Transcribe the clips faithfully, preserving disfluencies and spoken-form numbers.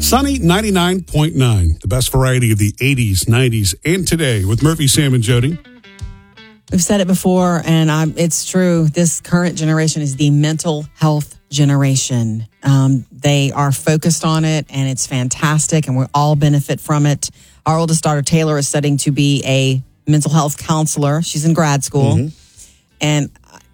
Sunny ninety-nine point nine, the best variety of the eighties, nineties, and today with Murphy, Sam, and Jody. We've said it before, and I'm, it's true. This current generation is the mental health generation. Um, they are focused on it, and it's fantastic, and we all benefit from it. Our oldest daughter, Taylor, is studying to be a mental health counselor. She's in grad school, mm-hmm. and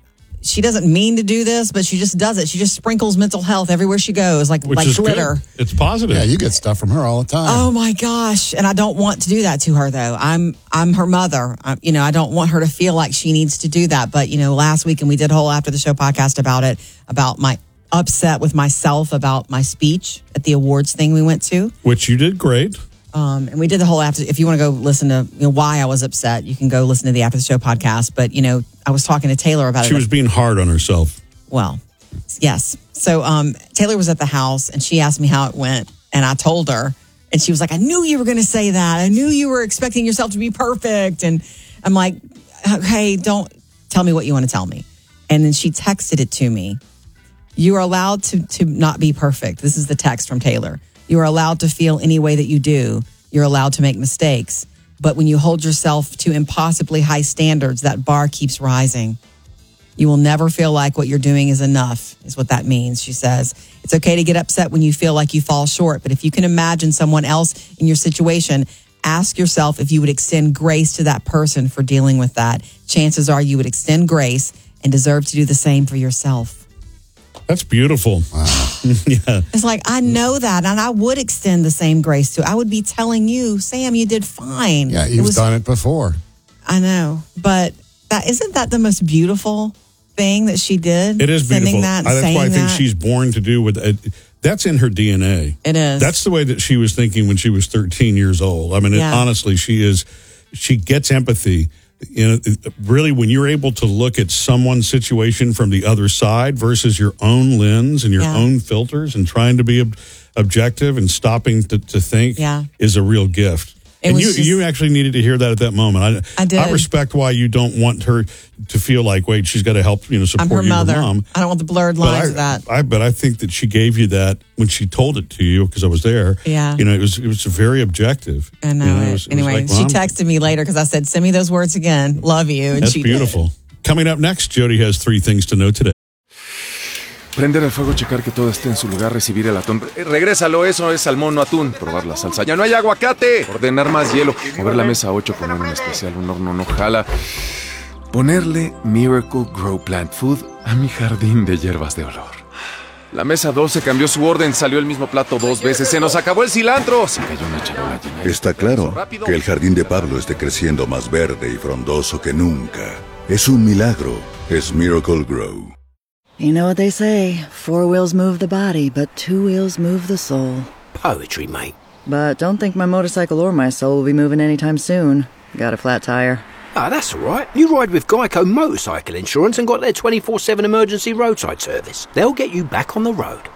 she doesn't mean to do this, but she just does it. She just sprinkles mental health everywhere she goes, like Which like is glitter. Good. It's positive. Yeah, you get stuff from her all the time. Oh my gosh! And I don't want to do that to her, though. I'm I'm her mother. I, you know, I don't want her to feel like she needs to do that. But you know, last week, and we did a whole after the show podcast about it, about my upset with myself about my speech at the awards thing we went to, which you did great. Um, and we did the whole after. If you want to go listen to you know, why I was upset, you can go listen to the after the show podcast. But you know, I was talking to Taylor about she it. She was being hard on herself. Well, yes. So um, Taylor was at the house, and she asked me how it went, and I told her, and she was like, "I knew you were going to say that. I knew you were expecting yourself to be perfect." And I'm like, "Okay, don't tell me what you want to tell me." And then she texted it to me. You are allowed to to not be perfect. This is the text from Taylor. You are allowed to feel any way that you do. You're allowed to make mistakes. But when you hold yourself to impossibly high standards, that bar keeps rising. You will never feel like what you're doing is enough, is what that means, she says. It's okay to get upset when you feel like you fall short. But if you can imagine someone else in your situation, ask yourself if you would extend grace to that person for dealing with that. Chances are you would extend grace and deserve to do the same for yourself. That's beautiful. Wow. Yeah. It's like, I know that, and I would extend the same grace to. I would be telling you, Sam, you did fine. Yeah, you've it was, done it before. I know, but that isn't that the most beautiful thing that she did? It is beautiful. That, I, that's why I think that. she's born to do with it. That's in her D N A. It is. That's the way that she was thinking when she was thirteen years old. I mean, Yeah. it, honestly, she is. She gets empathy. You know, really, when you're able to look at someone's situation from the other side versus your own lens and your Yeah. own filters and trying to be ob- objective and stopping to, to think Yeah. is a real gift. It and was you just- you actually needed to hear that at that moment. I, I did. I respect why you don't want her to feel like, wait, she's got to help, you know, support I'm her you, mother. your mom. I don't want the blurred But lines I, of that. I, but I think that she gave you that when she told it to you, because I was there. Yeah. You know, it was it was very objective. I know, You know, it. it was- it was Anyway, like, she Mom, texted me later because I said, send me those words again. Love you. And That's she beautiful. Did. Coming up next, Jody has three things to know today. Prender el fuego, checar que todo esté en su lugar, recibir el atún. Eh, regrésalo, eso es salmón, no atún. Probar la salsa. ¡Ya no hay aguacate! Ordenar más hielo. Mover la mesa ocho, poner un especial, un horno no jala. Ponerle Miracle Grow Plant Food a mi jardín de hierbas de olor. La mesa doce cambió su orden, salió el mismo plato dos veces. ¡Se nos acabó el cilantro! Se cayó una charola llena. Está claro que el jardín de Pablo esté creciendo más verde y frondoso que nunca. Es un milagro. Es Miracle Grow. You know what they say, four wheels move the body, but two wheels move the soul. Poetry, mate. But don't think my motorcycle or my soul will be moving anytime soon. Got a flat tire. Ah, that's all right. You ride with Geico Motorcycle Insurance and got their twenty-four seven emergency roadside service. They'll get you back on the road.